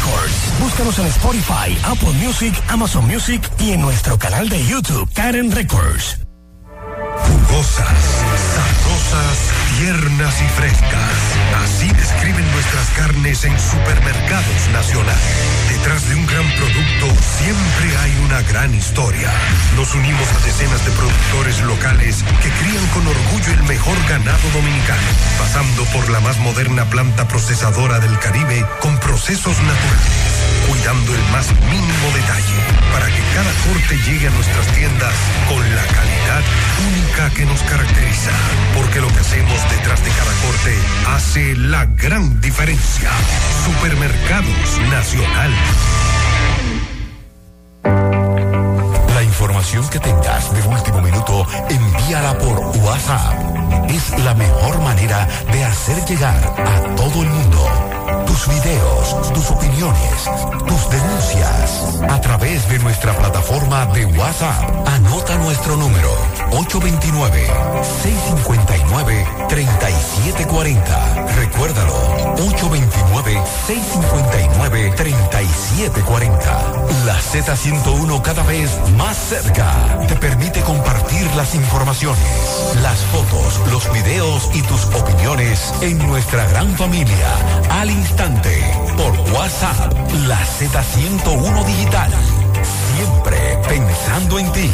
Records. Búscanos en Spotify, Apple Music, Amazon Music y en nuestro canal de YouTube, Karen Records. Jugosas, sabrosas, tiernas y frescas. Así describen nuestras carnes en Supermercados Nacional. Detrás de un gran producto siempre hay una gran historia. Nos unimos a decenas de productores locales que crían con orgullo el mejor ganado dominicano, pasando por la más moderna planta procesadora del Caribe con procesos naturales, cuidando el más mínimo detalle para que cada corte llegue a nuestras tiendas con la calidad única que nos caracteriza, porque lo que hacemos detrás de cada corte hace la gran diferencia. Supermercados Nacional. La información que tengas de último minuto, envíala por WhatsApp. Es la mejor manera de hacer llegar a todo el mundo tus videos, tus opiniones, tus denuncias a través de nuestra plataforma de WhatsApp. Anota nuestro número 829-659-3740. Recuérdalo, 829-659-3740. La Z101, cada vez más cerca, te permite compartir las informaciones, las fotos, los videos y tus opiniones en nuestra gran familia al instante por WhatsApp. La Z101 Digital, siempre pensando en ti.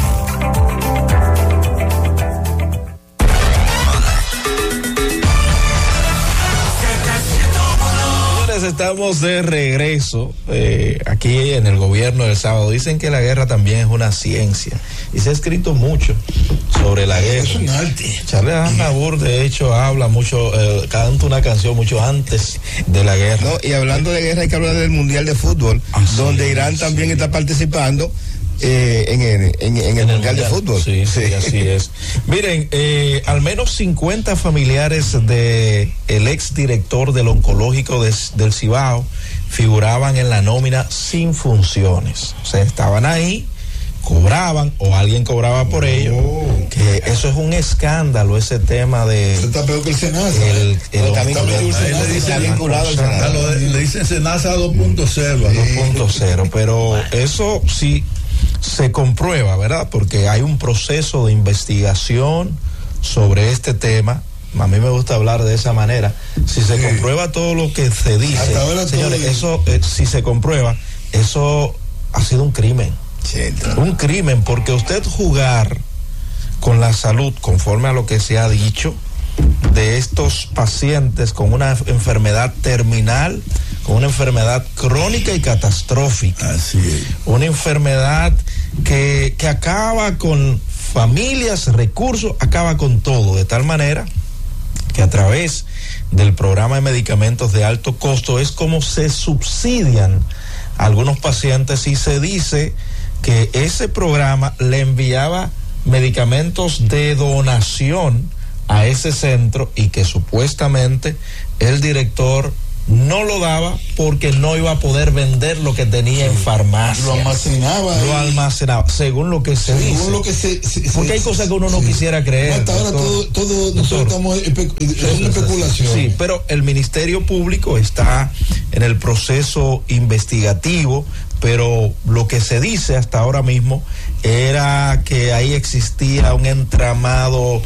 Estamos de regreso aquí en el gobierno del sábado. Dicen que la guerra también es una ciencia y se ha escrito mucho sobre la guerra. Es un arte. Charles Aznavour, de hecho, habla mucho, canta una canción mucho antes de la guerra. No, y hablando de guerra hay que hablar del Mundial de Fútbol, donde Irán también está participando en el Mundial de Fútbol. Sí, así es. Miren, al menos 50 familiares de el exdirector del oncológico del Cibao figuraban en la nómina sin funciones. O sea, estaban ahí, cobraban o alguien cobraba por ellos. Que eso es un escándalo, ese tema de... Eso está peor que el Senasa. Le dicen Senasa 2.0. 2.0, pero eso sí se comprueba, ¿verdad? Porque hay un proceso de investigación sobre este tema. A mí me gusta hablar de esa manera. Si se comprueba todo lo que se dice, señores, eso, si se comprueba, eso ha sido un crimen. Un crimen, porque usted jugar con la salud, conforme a lo que se ha dicho, de estos pacientes con una enfermedad terminal, con una enfermedad crónica y catastrófica. Así es. Una enfermedad que acaba con familias, recursos, acaba con todo, de tal manera que a través del programa de medicamentos de alto costo es como se subsidian a algunos pacientes, y se dice que ese programa le enviaba medicamentos de donación a ese centro y que supuestamente el director no lo daba porque no iba a poder vender lo que tenía en farmacia. Lo almacenaba. Según lo que se dice. Porque hay cosas que uno no quisiera creer. Hasta ahora todo nosotros estamos en especulación. Sí, pero el Ministerio Público está en el proceso investigativo, pero lo que se dice hasta ahora mismo era que ahí existía un entramado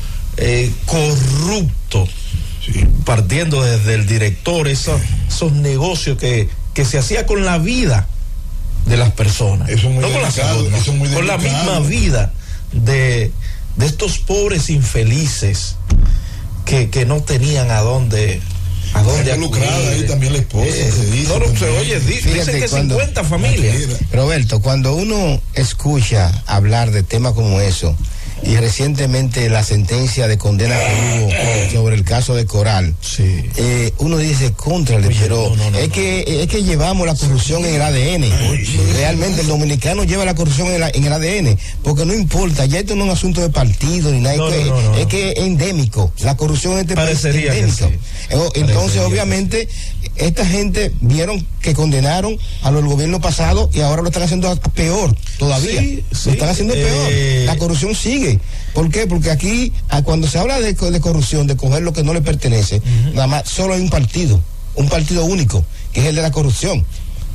corrupto. Sí. Partiendo desde el director, esos negocios que se hacía con la vida de las personas, eso es muy no delicado, con la salud, no, eso es muy con la misma vida de estos pobres infelices que no tenían a dónde lucrada ahí también la esposa, se dice. Dicen que 50 familias. Roberto, cuando uno escucha hablar de temas como eso, y recientemente la sentencia de condena que hubo sobre el caso de Coral, sí. Uno dice pero es que llevamos la corrupción en el ADN. Realmente el dominicano lleva la corrupción en el ADN, porque no importa, ya esto no es un asunto de partido ni nada, es que es endémico, la corrupción en este país es endémica. Entonces obviamente esta gente vieron que condenaron a los gobiernos pasados y ahora lo están haciendo peor todavía. Lo están haciendo peor. La corrupción sigue. ¿Por qué? Porque aquí, cuando se habla de corrupción, de coger lo que no le pertenece, nada más solo hay un partido único, que es el de la corrupción.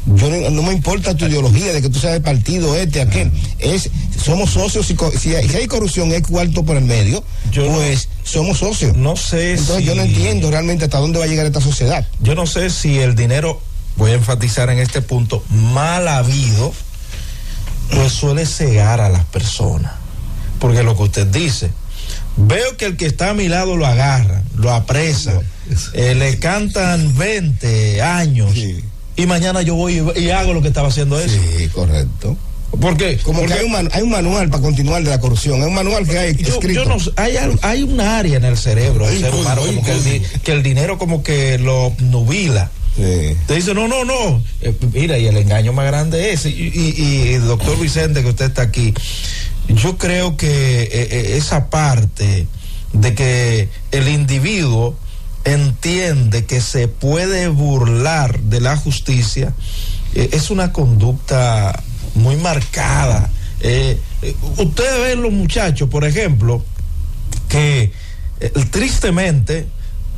No me importa tu ideología de que tú seas del partido aquel. Somos socios, si hay corrupción, es cuarto por el medio, somos socios. No sé. Entonces yo no entiendo realmente hasta dónde va a llegar esta sociedad. Yo no sé si el dinero, voy a enfatizar en este punto, mal habido, pues suele cegar a las personas. Porque lo que usted dice, veo que el que está a mi lado lo agarra, lo apresa, le cantan 20 años, sí, y mañana yo voy y hago lo que estaba haciendo eso. Sí, correcto. ¿Por qué? Porque hay un manual para continuar de la corrupción, hay un manual que hay escrito. Hay un área en el cerebro del ser humano como que el dinero como que lo nubila. Sí. Te dice, no, mira, y el engaño más grande es, y doctor Vicente, que usted está aquí, yo creo que esa parte de que el individuo entiende que se puede burlar de la justicia, es una conducta muy marcada. Ustedes ven los muchachos, por ejemplo, que tristemente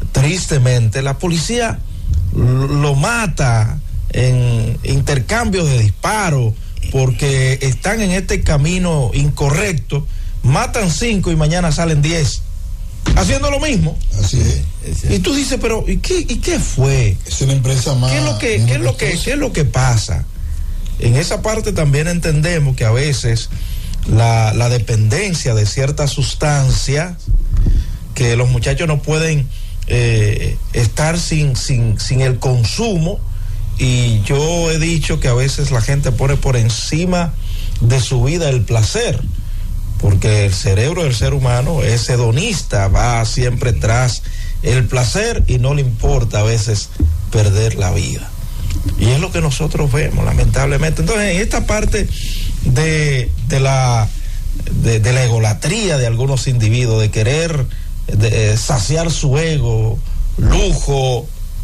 la policía lo mata en intercambios de disparos porque están en este camino incorrecto, matan 5 y mañana salen 10 haciendo lo mismo. Así es. Y tú dices, pero ¿y qué fue? Es una empresa más. ¿Qué es lo que pasa? En esa parte también entendemos que a veces la dependencia de ciertas sustancias, que los muchachos no pueden estar sin el consumo, y yo he dicho que a veces la gente pone por encima de su vida el placer, porque el cerebro del ser humano es hedonista, va siempre tras el placer y no le importa a veces perder la vida, y es lo que nosotros vemos lamentablemente. Entonces, en esta parte de la egolatría de algunos individuos, de querer saciar su ego, lujo,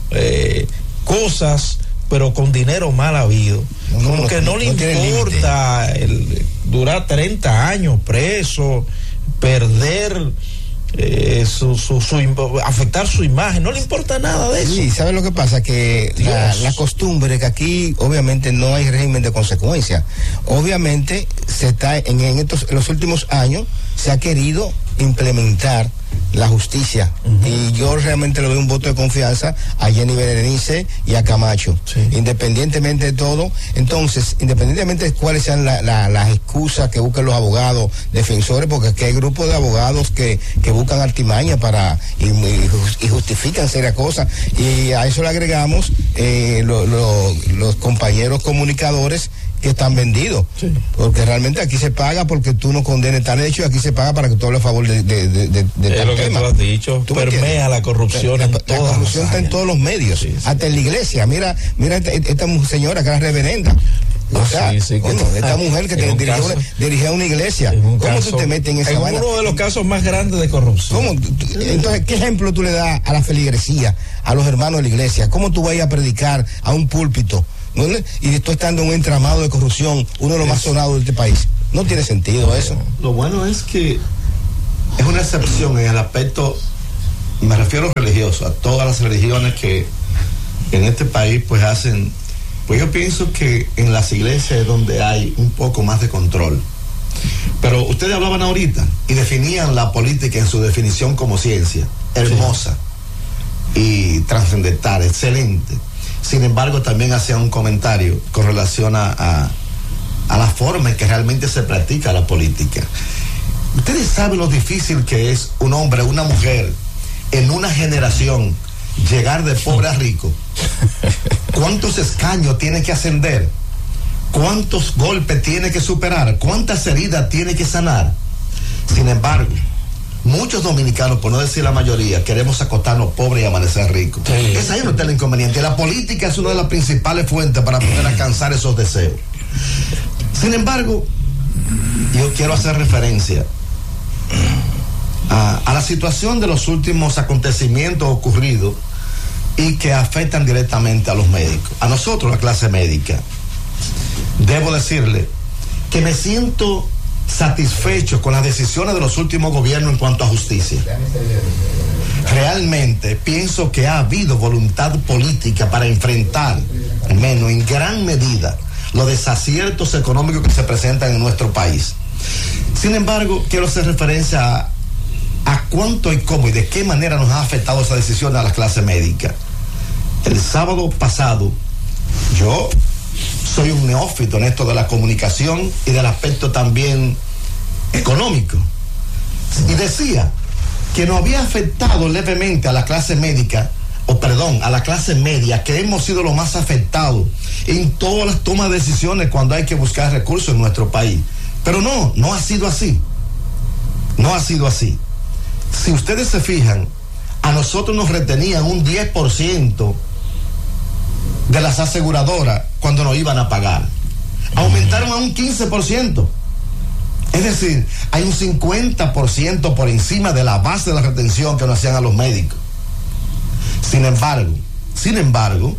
cosas, pero con dinero mal habido, como que no le importa durar 30 años preso, perder afectar su imagen, no le importa nada de eso. Sí, ¿sabes lo que pasa? Que la costumbre, que aquí obviamente no hay régimen de consecuencia. Obviamente se está en los últimos años se ha querido implementar la justicia, y yo realmente le doy un voto de confianza a Jenny Berenice y a Camacho, independientemente de todo. Entonces, independientemente de cuáles sean las excusas que busquen los abogados defensores, porque aquí hay grupos de abogados que buscan artimaña y justifican serias cosas, y a eso le agregamos los compañeros comunicadores que están vendidos, porque realmente aquí se paga porque tú no condenes tal hecho, y aquí se paga para que tú hables a favor de es lo que tú has dicho, permea la corrupción en todas las áreas. La corrupción está en todos los medios, hasta en la iglesia. Mira esta señora que era reverenda. O sea, esta mujer que dirigía una iglesia. ¿Cómo tú te metes en esa vaina? Es uno de los casos más grandes de corrupción. Entonces, ¿qué ejemplo tú le das a la feligresía, a los hermanos de la iglesia? ¿Cómo tú vas a predicar a un púlpito y tú estando en un entramado de corrupción, uno de los más sonados de este país? No tiene sentido eso. Lo bueno es que es una excepción en el aspecto, me refiero religioso, a todas las religiones que en este país pues hacen, pues yo pienso que en las iglesias es donde hay un poco más de control. Pero ustedes hablaban ahorita y definían la política en su definición como ciencia, hermosa y trascendental, excelente. Sin embargo, también hacían un comentario con relación a la forma en que realmente se practica la política. Ustedes saben lo difícil que es un hombre o una mujer en una generación llegar de pobre a rico. ¿Cuántos escaños tiene que ascender? ¿Cuántos golpes tiene que superar? ¿Cuántas heridas tiene que sanar? Sin embargo, muchos dominicanos, por no decir la mayoría, queremos acostarnos pobres y amanecer ricos. Es ahí donde está el inconveniente. La política es una de las principales fuentes para poder alcanzar esos deseos. Sin embargo, yo quiero hacer referencia a la situación de los últimos acontecimientos ocurridos y que afectan directamente a los médicos, a nosotros, la clase médica. Debo decirle que me siento satisfecho con las decisiones de los últimos gobiernos en cuanto a justicia. realmente pienso que ha habido voluntad política para enfrentar, al menos en gran medida, los desaciertos económicos que se presentan en nuestro país. Sin embargo, quiero hacer referencia a cuánto y cómo y de qué manera nos ha afectado esa decisión a la clase médica. El sábado pasado, yo soy un neófito en esto de la comunicación y del aspecto también económico. Y decía que nos había afectado levemente a la clase médica, a la clase media, que hemos sido los más afectados en todas las tomas de decisiones cuando hay que buscar recursos en nuestro país. Pero no ha sido así. No ha sido así. Si ustedes se fijan, a nosotros nos retenían un 10% de las aseguradoras cuando nos iban a pagar. Aumentaron a un 15%. Es decir, hay un 50% por encima de la base de la retención que nos hacían a los médicos. Sin embargo,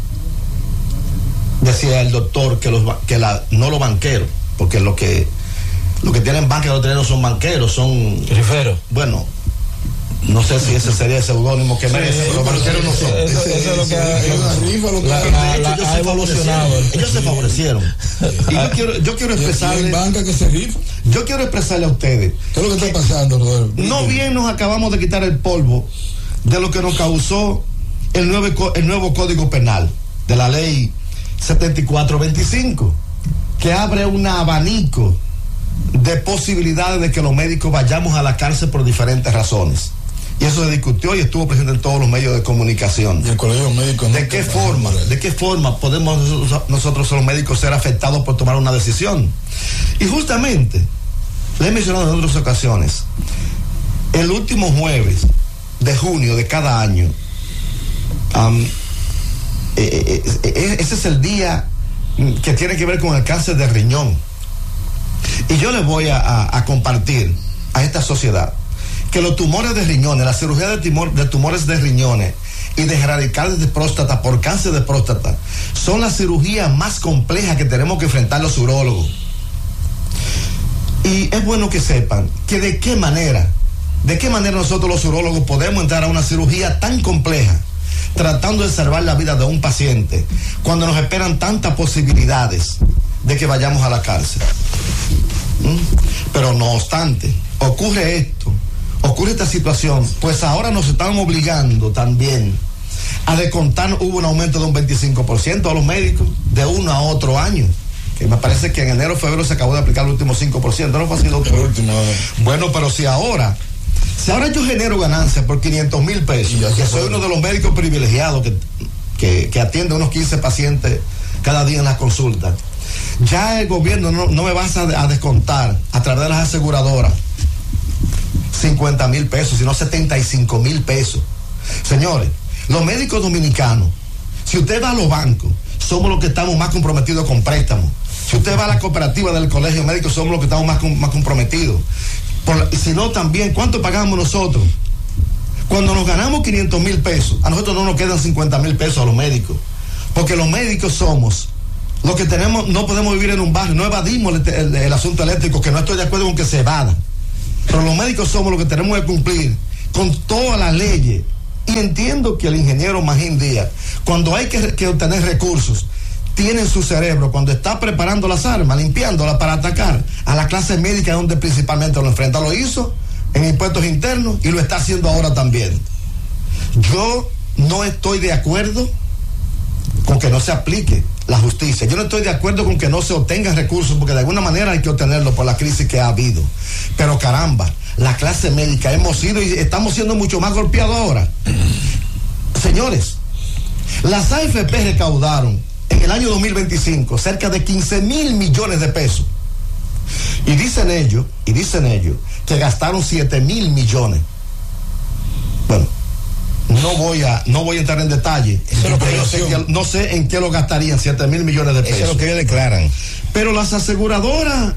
decía el doctor no los banqueros, porque lo que tienen banca y los no son banqueros, son riferos. Bueno, no sé si ese sería el seudónimo que merece, pero los banqueros no son. Eso es lo que ha evolucionado. Ellos se favorecieron. Y yo quiero expresarle. banca que se rifa. Yo quiero expresarle a ustedes. ¿Qué es lo que está pasando, Rodolfo? No bien nos acabamos de quitar el polvo de lo que nos causó el nuevo Código Penal de la Ley 7425, que abre un abanico de posibilidades de que los médicos vayamos a la cárcel por diferentes razones. Y eso se discutió y estuvo presente en todos los medios de comunicación. ¿Y el colegio médico? ¿De qué forma podemos nosotros los médicos ser afectados por tomar una decisión? Y justamente, le he mencionado en otras ocasiones, el último jueves de junio de cada año, ese es el día que tiene que ver con el cáncer de riñón. Y yo les voy a compartir a esta sociedad que los tumores de riñones, la cirugía de tumores de riñones y de radicales de próstata por cáncer de próstata son las cirugías más complejas que tenemos que enfrentar los urólogos. Y es bueno que sepan que de qué manera nosotros los urólogos podemos entrar a una cirugía tan compleja tratando de salvar la vida de un paciente cuando nos esperan tantas posibilidades de que vayamos a la cárcel. Pero no obstante, ocurre esta situación, pues ahora nos están obligando también a descontar. Hubo un aumento de un 25% a los médicos de uno a otro año, que me parece que en enero o febrero se acabó de aplicar el último 5%, no fue así doctor. Bueno, pero si ahora yo genero ganancias por 500,000 pesos, que soy uno de los médicos privilegiados que atiende unos 15 pacientes cada día en las consultas, ya el gobierno no me vas a descontar a través de las aseguradoras 50,000 pesos, sino 75,000 pesos. Señores, los médicos dominicanos, si usted va a los bancos, somos los que estamos más comprometidos con préstamos. Si usted va a la cooperativa del colegio médico, somos los que estamos más comprometidos. Si no, también, ¿cuánto pagamos nosotros? Cuando nos ganamos 500,000 pesos, a nosotros no nos quedan 50,000 pesos a los médicos, porque los médicos somos los que tenemos, no podemos vivir en un barrio, no evadimos el asunto eléctrico, que no estoy de acuerdo con que se evada, pero los médicos somos los que tenemos que cumplir con todas las leyes. Y entiendo que el ingeniero Magín Díaz, cuando hay que obtener recursos, tiene en su cerebro, cuando está preparando las armas, limpiándolas para atacar a la clase médica, donde principalmente lo enfrenta. Lo hizo en impuestos internos y lo está haciendo ahora también. Yo no estoy de acuerdo con que no se aplique la justicia. Yo no estoy de acuerdo con que no se obtengan recursos, porque de alguna manera hay que obtenerlo por la crisis que ha habido. Pero caramba, la clase médica hemos sido y estamos siendo mucho más golpeados ahora. Señores, las AFP recaudaron en el año 2025 cerca de 15,000 millones de pesos. Y dicen ellos que gastaron 7,000 millones. Bueno, no voy a entrar en detalle. No sé en qué lo gastarían 7,000 millones de pesos. Eso es lo que ellos declaran. Pero las aseguradoras,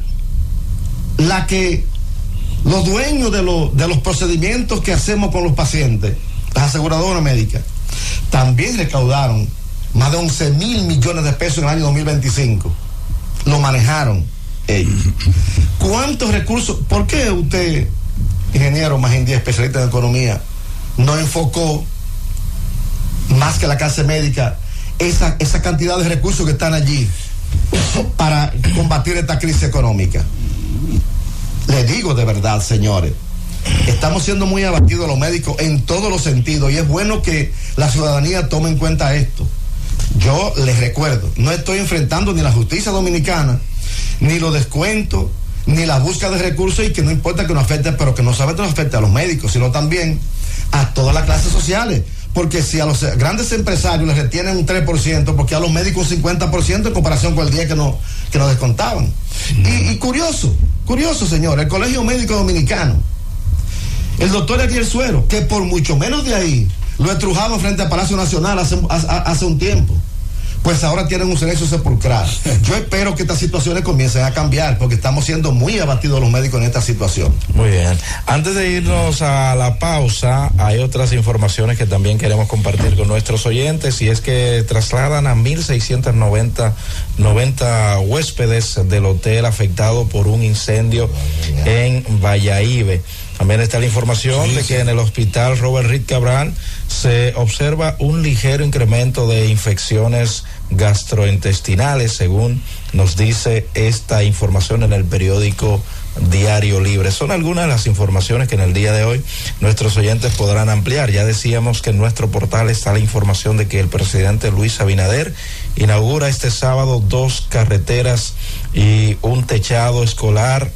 los dueños de los procedimientos que hacemos con los pacientes, las aseguradoras médicas, también recaudaron más de 11,000 millones de pesos en el año 2025. Lo manejaron ellos. ¿Cuántos recursos? ¿Por qué usted, ingeniero Magín Díaz, especialista en economía, no enfocó más que la clase médica esa cantidad de recursos que están allí para combatir esta crisis económica. Les digo de verdad, señores, estamos siendo muy abatidos los médicos en todos los sentidos y es bueno que la ciudadanía tome en cuenta esto. Yo les recuerdo, no estoy enfrentando ni la justicia dominicana, ni los descuentos, ni la búsqueda de recursos, y que no importa que nos afecte, pero que no solamente nos afecte a los médicos, sino también a todas las clases sociales. Porque si a los grandes empresarios les retienen un 3%, porque a los médicos un 50% en comparación con el día que nos descontaban. Y curioso, señor, el Colegio Médico Dominicano, el doctor Ariel Suero, que por mucho menos de ahí lo estrujaban frente al Palacio Nacional hace un tiempo, pues ahora tienen un silencio sepulcral. Yo espero que estas situaciones comiencen a cambiar, porque estamos siendo muy abatidos los médicos en esta situación. Muy bien. Antes de irnos a la pausa, hay otras informaciones que también queremos compartir con nuestros oyentes, y es que trasladan a 1,690 huéspedes del hotel afectado por un incendio en Valladolid. También está la información de que en el hospital Robert Reed Cabral se observa un ligero incremento de infecciones gastrointestinales, según nos dice esta información en el periódico Diario Libre. Son algunas de las informaciones que en el día de hoy nuestros oyentes podrán ampliar. Ya decíamos que en nuestro portal está la información de que el presidente Luis Abinader inaugura este sábado 2 carreteras y un techado escolar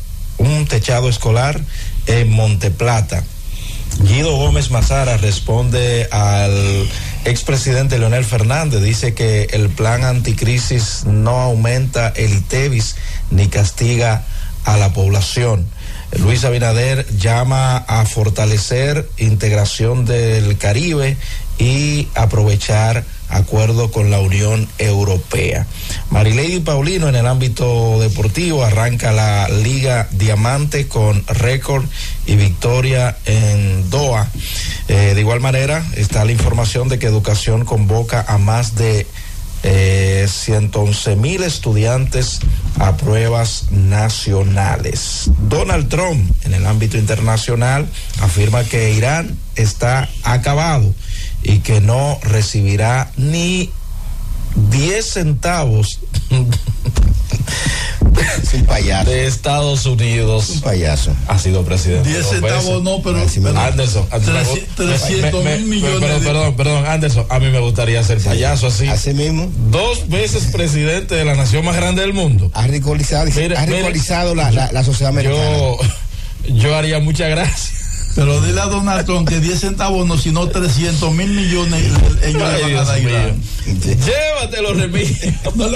en Monteplata. Guido Gómez Mazara responde al expresidente Leonel Fernández, dice que el plan anticrisis no aumenta el ITEVIS ni castiga a la población. Luis Abinader llama a fortalecer integración del Caribe y aprovechar acuerdo con la Unión Europea. Marilady Paulino, en el ámbito deportivo, arranca la Liga Diamante con récord y victoria en Doha. De igual manera está la información de que Educación convoca a más de 111,000 estudiantes a pruebas nacionales. Donald Trump, en el ámbito internacional, afirma que Irán está acabado y que no recibirá ni 10 centavos es un payaso de Estados Unidos. Un payaso. Ha sido presidente 10 centavos no, pero Anderson, 300,000 millones. Perdón, Anderson, a mí me gustaría ser payaso así. Así mismo. 2 veces presidente de la nación más grande del mundo. Ha ridiculizado la sociedad americana. Yo haría muchas gracias. Pero dile a Donald Trump que 10 centavos no, sino 300,000 millones ellos le van a dar. Llévatelo, Remigio.